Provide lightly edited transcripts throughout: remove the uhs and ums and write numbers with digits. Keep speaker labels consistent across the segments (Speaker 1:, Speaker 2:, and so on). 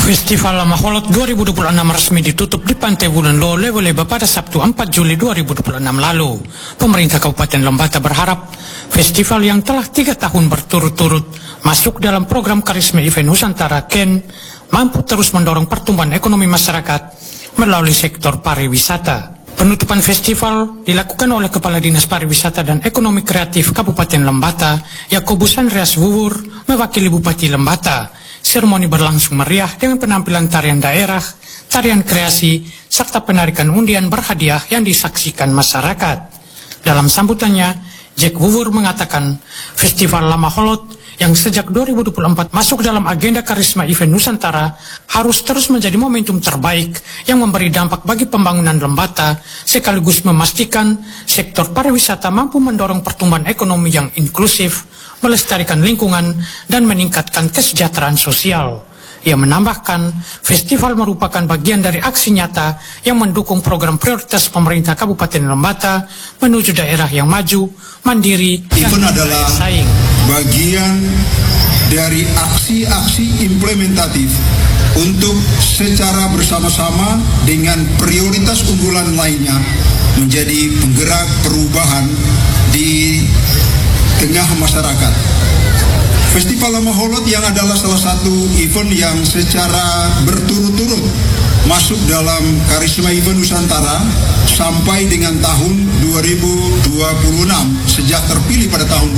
Speaker 1: Festival Lamaholot 2026 resmi ditutup di Pantai Bulan Lo, Lewe-Leba pada Sabtu 4 Juli 2026 lalu. Pemerintah Kabupaten Lembata berharap festival yang telah 3 tahun berturut-turut masuk dalam program Karisma Event Nusantara KEN mampu terus mendorong pertumbuhan ekonomi masyarakat melalui sektor pariwisata. Penutupan festival dilakukan oleh Kepala Dinas Pariwisata dan Ekonomi Kreatif Kabupaten Lembata, Yakobus Andreas Wuwur, mewakili Bupati Lembata. Seremoni berlangsung meriah dengan penampilan tarian daerah, tarian kreasi, serta penarikan undian berhadiah yang disaksikan masyarakat. Dalam sambutannya, Jack Wuwur mengatakan Festival Lamaholot yang sejak 2024 masuk dalam agenda Karisma Event Nusantara harus terus menjadi momentum terbaik yang memberi dampak bagi pembangunan Lembata, sekaligus memastikan sektor pariwisata mampu mendorong pertumbuhan ekonomi yang inklusif, melestarikan lingkungan, dan meningkatkan kesejahteraan sosial. Ia menambahkan, festival merupakan bagian dari aksi nyata yang mendukung program prioritas pemerintah Kabupaten Lembata menuju daerah yang maju, mandiri,
Speaker 2: dan adalah
Speaker 1: saing.
Speaker 2: Bagian dari aksi-aksi implementatif untuk secara bersama-sama dengan prioritas unggulan lainnya menjadi penggerak perubahan di tengah masyarakat. Festival Lamaholot yang adalah salah satu event yang secara berturut-turut masuk dalam Karisma Event Nusantara sampai dengan tahun 2026. Sejak terpilih pada tahun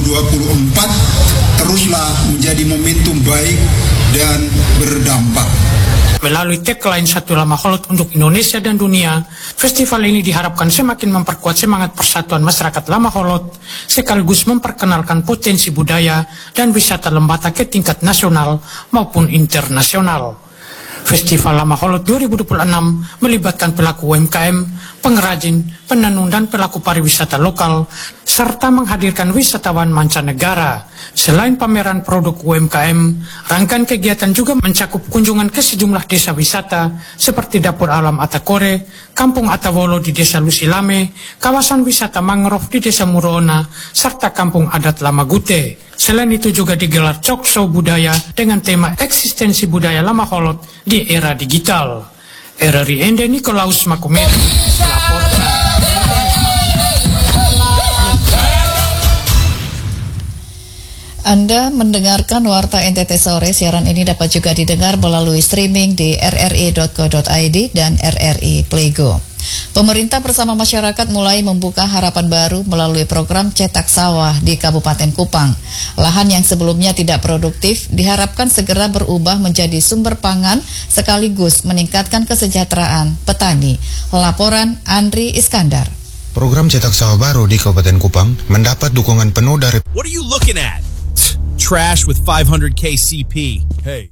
Speaker 2: 2024, teruslah menjadi momentum baik dan berdampak.
Speaker 1: Melalui tagline Satu Lamaholot untuk Indonesia dan Dunia, festival ini diharapkan semakin memperkuat semangat persatuan masyarakat Lamaholot, sekaligus memperkenalkan potensi budaya dan wisata Lembata ke tingkat nasional maupun internasional. Festival Lamaholot 2026 melibatkan pelaku UMKM, pengrajin, penenun, dan pelaku pariwisata lokal, serta menghadirkan wisatawan mancanegara. Selain pameran produk UMKM, rangkaian kegiatan juga mencakup kunjungan ke sejumlah desa wisata seperti Dapur Alam Atakore, Kampung Atawolo di Desa Lusilame, kawasan wisata mangrove di Desa Muroona, serta Kampung Adat Lamagute. Selain itu juga digelar talk show budaya dengan tema eksistensi budaya Lamaholot di era digital. RRI Ende Nikolaus Makumedi melaporkan.
Speaker 3: Anda mendengarkan Warta NTT Sore. Siaran ini dapat juga didengar melalui streaming di rri.co.id dan RRI Playgo. Pemerintah bersama masyarakat mulai membuka harapan baru melalui program cetak sawah di Kabupaten Kupang. Lahan yang sebelumnya tidak produktif diharapkan segera berubah menjadi sumber pangan sekaligus meningkatkan kesejahteraan petani. Laporan Andri Iskandar.
Speaker 4: Program cetak sawah baru di Kabupaten Kupang mendapat dukungan penuh dari
Speaker 5: What are you looking at? Trash with 500k CP. Hey.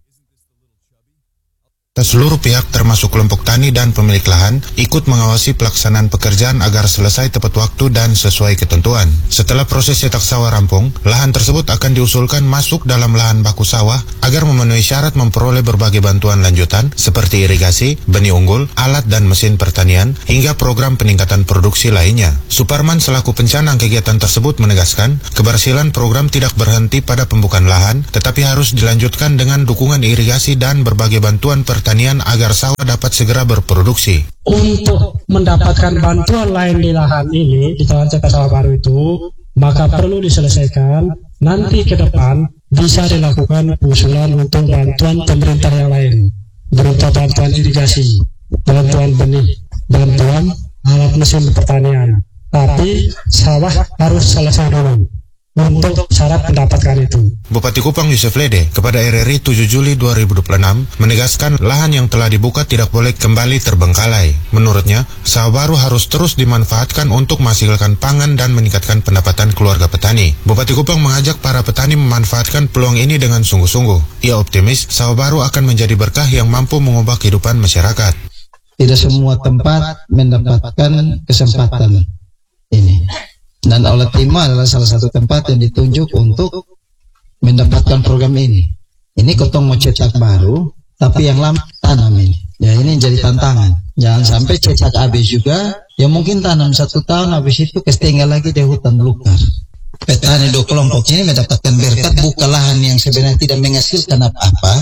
Speaker 4: Seluruh pihak termasuk kelompok tani dan pemilik lahan ikut mengawasi pelaksanaan pekerjaan agar selesai tepat waktu dan sesuai ketentuan. Setelah proses cetak sawah rampung, lahan tersebut akan diusulkan masuk dalam lahan baku sawah agar memenuhi syarat memperoleh berbagai bantuan lanjutan seperti irigasi, benih unggul, alat dan mesin pertanian, hingga program peningkatan produksi lainnya. Suparman selaku pencanang kegiatan tersebut menegaskan, keberhasilan program tidak berhenti pada pembukaan lahan, tetapi harus dilanjutkan dengan dukungan irigasi dan berbagai bantuan pertanian agar sawah dapat segera berproduksi.
Speaker 6: Untuk mendapatkan bantuan lain di lahan ini, di lahan cetak sawah baru itu, maka perlu diselesaikan. Nanti ke depan bisa dilakukan usulan untuk bantuan pemerintah yang lain, berupa bantuan irigasi, bantuan benih, bantuan alat mesin pertanian. Tapi sawah harus selesai dulu untuk syarat mendapatkan itu.
Speaker 4: Bupati Kupang Yusuf Lede kepada RRI 7 Juli 2026 menegaskan lahan yang telah dibuka tidak boleh kembali terbengkalai. Menurutnya, sawah baru harus terus dimanfaatkan untuk menghasilkan pangan dan meningkatkan pendapatan keluarga petani. Bupati Kupang mengajak para petani memanfaatkan peluang ini dengan sungguh-sungguh. Ia optimis sawah baru akan menjadi berkah yang mampu mengubah kehidupan masyarakat.
Speaker 7: Tidak semua tempat mendapatkan kesempatan ini. Dan Aulat Timah adalah salah satu tempat yang ditunjuk untuk mendapatkan program ini. Ini kotong mau cetak baru, tapi yang lama tanam ini. Ya, ini jadi tantangan. Jangan sampai cetak habis juga, ya mungkin tanam 1 tahun habis itu ketinggal lagi di hutan belukar. Petani 2 kelompok ini mendapatkan berkat buka lahan yang sebenarnya tidak menghasilkan apa-apa,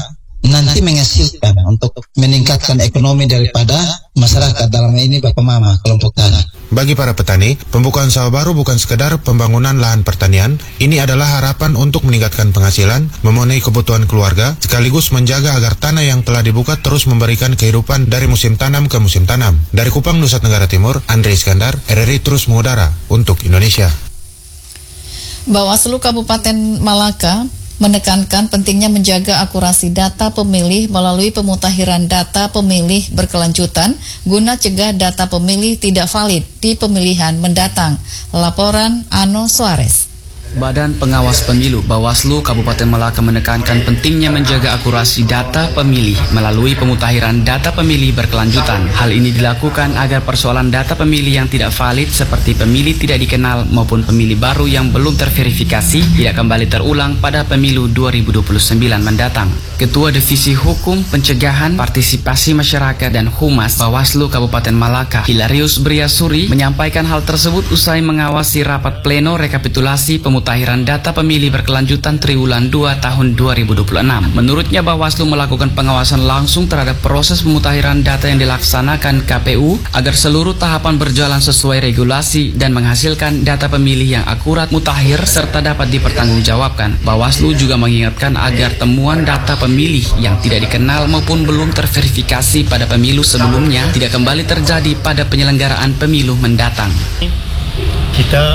Speaker 7: nanti menghasilkan untuk meningkatkan ekonomi daripada masyarakat, dalam ini Bapak Mama kelompok tani.
Speaker 4: Bagi para petani, pembukaan sawah baru bukan sekedar pembangunan lahan pertanian, ini adalah harapan untuk meningkatkan penghasilan, memenuhi kebutuhan keluarga, sekaligus menjaga agar tanah yang telah dibuka terus memberikan kehidupan dari musim tanam ke musim tanam. Dari Kupang, Nusa Tenggara Timur, Andre Iskandar, RRI terus mengudara untuk Indonesia.
Speaker 3: Bawaslu Kabupaten Malaka menekankan pentingnya menjaga akurasi data pemilih melalui pemutakhiran data pemilih berkelanjutan guna cegah data pemilih tidak valid di pemilihan mendatang. Laporan Ano Suarez.
Speaker 8: Badan Pengawas Pemilu Bawaslu Kabupaten Malaka menekankan pentingnya menjaga akurasi data pemilih melalui pemutakhiran data pemilih berkelanjutan. Hal ini dilakukan agar persoalan data pemilih yang tidak valid seperti pemilih tidak dikenal maupun pemilih baru yang belum terverifikasi tidak kembali terulang pada pemilu 2029 mendatang. Ketua Divisi Hukum, Pencegahan, Partisipasi Masyarakat dan Humas Bawaslu Kabupaten Malaka, Hilarius Briasuri, menyampaikan hal tersebut usai mengawasi rapat pleno rekapitulasi pemutahiran data pemilih berkelanjutan triwulan 2 tahun 2026. Menurutnya Bawaslu melakukan pengawasan langsung terhadap proses pemutahiran data yang dilaksanakan KPU agar seluruh tahapan berjalan sesuai regulasi dan menghasilkan data pemilih yang akurat, mutakhir, serta dapat dipertanggungjawabkan. Bawaslu juga mengingatkan agar temuan data pemilih yang tidak dikenal maupun belum terverifikasi pada pemilu sebelumnya tidak kembali terjadi pada penyelenggaraan pemilu mendatang.
Speaker 6: Kita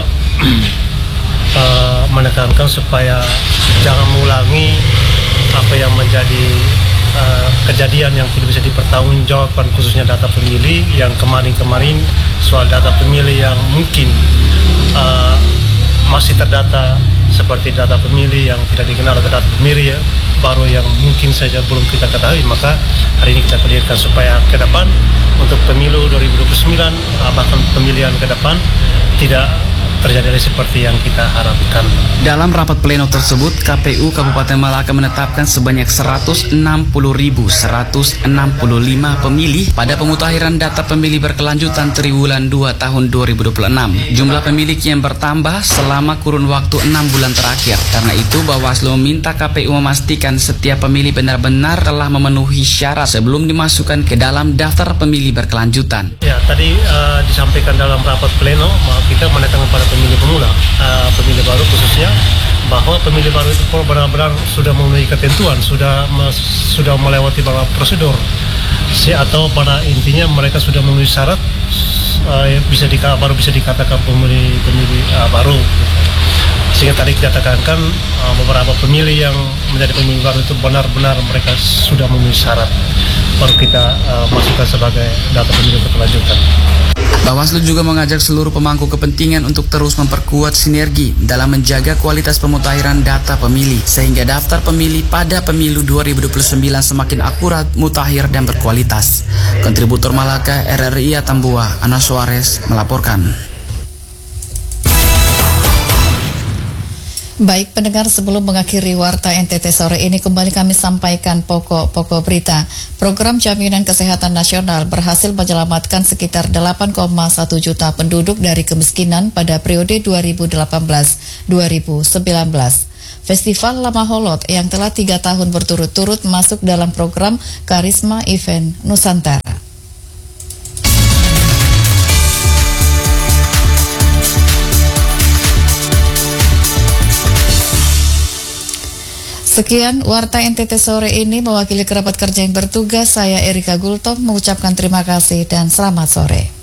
Speaker 6: menekankan supaya jangan mengulangi apa yang menjadi kejadian yang tidak bisa dipertanggungjawabkan, khususnya data pemilih yang kemarin-kemarin, soal data pemilih yang mungkin masih terdata seperti data pemilih yang tidak dikenal atau data pemilih baru yang mungkin saja belum kita ketahui. Maka hari ini kita clearkan supaya ke depan untuk pemilu 2029 bahkan pemilihan ke depan tidak terjadi seperti yang kita harapkan.
Speaker 8: Dalam rapat pleno tersebut, KPU Kabupaten Malaka menetapkan sebanyak 160.165 pemilih pada pemutakhiran data pemilih berkelanjutan triwulan 2 tahun 2026. Jumlah pemilih yang bertambah selama kurun waktu 6 bulan terakhir. Karena itu, Bawaslu meminta KPU memastikan setiap pemilih benar-benar telah memenuhi syarat sebelum dimasukkan ke dalam daftar pemilih berkelanjutan.
Speaker 6: Ya, tadi disampaikan dalam rapat pleno, kita menekankan pada pemilih pemula, pemilih baru khususnya, bahwa pemilih baru itu benar-benar sudah memenuhi ketentuan, sudah melewati beberapa prosedur, atau pada intinya mereka sudah memenuhi syarat, baru bisa dikatakan pemilih baru. Sehingga tadi kita katakan beberapa pemilih yang menjadi pemilih baru itu benar-benar mereka sudah memenuhi syarat, baru kita masukkan sebagai data pemilih berkelanjutan.
Speaker 8: Bawaslu juga mengajak seluruh pemangku kepentingan untuk terus memperkuat sinergi dalam menjaga kualitas pemutakhiran data pemilih sehingga daftar pemilih pada pemilu 2029 semakin akurat, mutakhir dan berkualitas. Kontributor Malaka RRI Atambua, Ana Suarez melaporkan.
Speaker 3: Baik pendengar, sebelum mengakhiri Warta NTT sore ini kembali kami sampaikan pokok-pokok berita. Program Jaminan Kesehatan Nasional berhasil menyelamatkan sekitar 8,1 juta penduduk dari kemiskinan pada periode 2018-2019. Festival Lama Holot yang telah 3 tahun berturut-turut masuk dalam program Karisma Event Nusantara. Sekian Warta NTT sore ini, mewakili kerabat kerja yang bertugas, saya Erika Gultom mengucapkan terima kasih dan selamat sore.